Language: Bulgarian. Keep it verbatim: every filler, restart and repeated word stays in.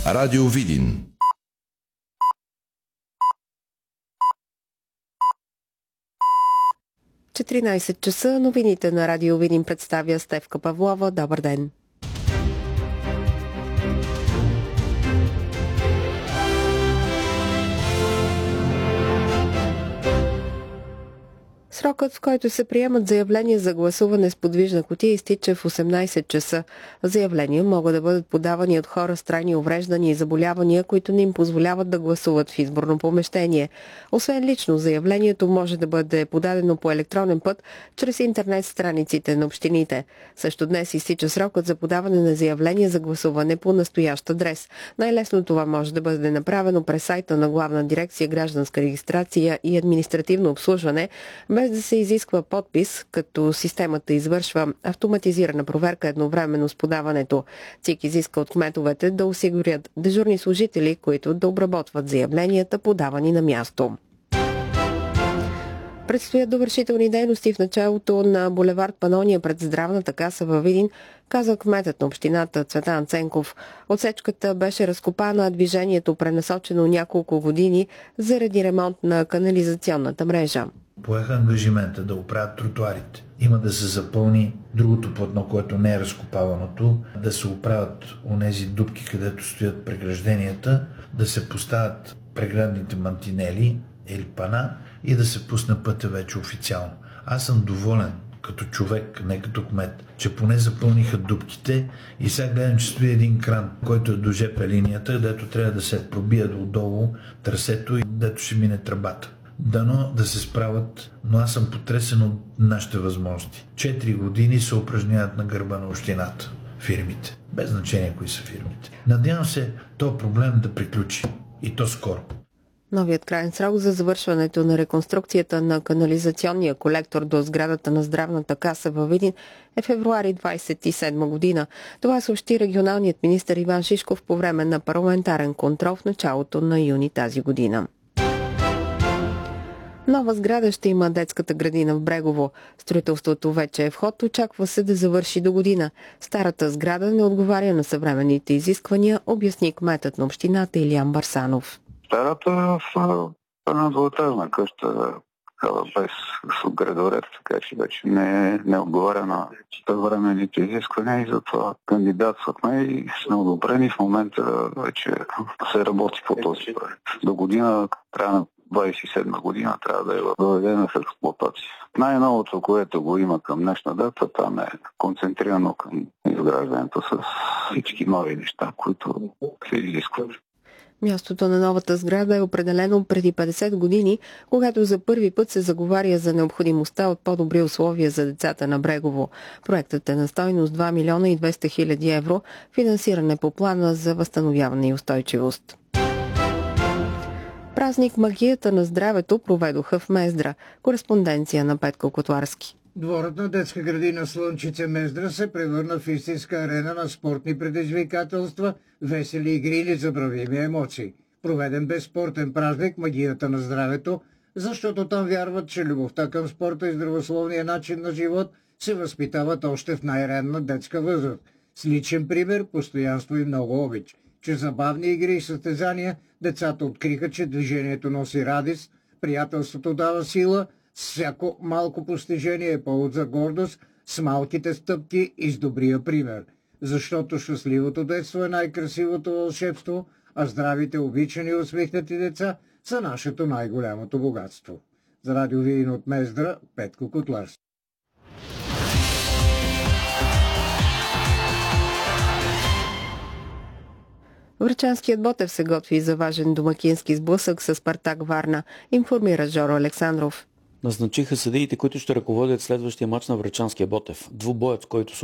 Радио Видин. четиринайсет часа, новините на Радио Видин представя Стефка Павлова. Добър ден! Срокът, в който се приемат заявления за гласуване с подвижна кутия, изтича в осемнайсет часа. Заявления могат да бъдат подавани от хора с трайни увреждания и заболявания, които не им позволяват да гласуват в изборно помещение. Освен лично, заявлението може да бъде подадено по електронен път чрез интернет страниците на общините. Също днес изтича срокът за подаване на заявления за гласуване по настоящ адрес. Най-лесно това може да бъде направено през сайта на Главна дирекция гражданска регистрация и административно обслужване, без да се изисква подпис, като системата извършва автоматизирана проверка едновременно с подаването. ЦИК изиска от кметовете да осигурят дежурни служители, които да обработват заявленията, подавани на място. Предстоят довършителни дейности в началото на булевард Панония пред Здравната каса във Видин, каза кметът на общината Цветан Ценков. Отсечката беше разкопана, а движението пренасочено няколко години заради ремонт на канализационната мрежа. Поеха ангажимента да оправят тротуарите. Има да се запълни другото платно, което не е разкопаваното, да се оправят онези дупки, където стоят прегражденията, да се поставят преградните мантинели или пана и да се пусне пътя вече официално. Аз съм доволен като човек, не като кмет, че поне запълниха дупките и сега гледам, че стои един кран, който е до жп линията, дето трябва да се пробие отдолу трасето и дето ще мине тръбата. Дано да се справят, но аз съм потресен от нашите възможности. Четири години се упражняват на гърба на общината фирмите. Без значение кои са фирмите. Надявам се този проблем да приключи. И то скоро. Новият крайен срок за завършването на реконструкцията на канализационния колектор до сградата на Здравната каса във Видин е февруари двайсет и седма година. Това съобщи регионалният министър Иван Шишков по време на парламентарен контрол в началото на юни тази година. Нова сграда ще има детската градина в Брегово. Строителството вече е в ход, очаква се да завърши до година. Старата сграда не отговаря на съвременните изисквания, обясни кметът на общината Илиян Барсанов. Старата в една двуетажна къща, без градоред, така че вече не, не отговаря на съвременните изисквания и затова кандидатствахме и сме одобрени. В момента вече се работи по този проект. До година, края на двайсет и седма година, трябва да е въведена в експлоатация. Най-новото, което го има към днешна дата, там е концентрирано към изграждането с всички нови неща, които се изискват. Мястото на новата сграда е определено преди петдесет години, когато за първи път се заговаря за необходимостта от по-добри условия за децата на Брегово. Проектът е на стойност два милиона и двеста хиляди евро, финансиране по плана за възстановяване и устойчивост. Празник Магията на здравето проведоха в Мездра. Кореспонденция на Петко Котларски. Дворът на детска градина Слънчице Мездра се превърна в истинска арена на спортни предизвикателства, весели игри и незабравими емоции. Проведен бе спортен празник Магията на здравето, защото там вярват, че любовта към спорта и здравословния начин на живот се възпитават още в най-ранна детска възраст. С личен пример, постоянство и много обич. Чрез забавни игри и състезания децата откриха, че движението носи радост, приятелството дава сила, всяко малко постижение е повод за гордост, с малките стъпки и с добрия пример. Защото щастливото детство е най-красивото вълшебство, а здравите, обичани и усмихнати деца са нашето най-голямото богатство. За Радио Видин от Мездра, Петко Котларски. Врачанският Ботев се готви за важен домакински сблъсък с Спартак Варна, информира Жоро Александров. Назначиха съдиите, които ще ръководят следващия мач на Врачанския Ботев. Двубоят, който се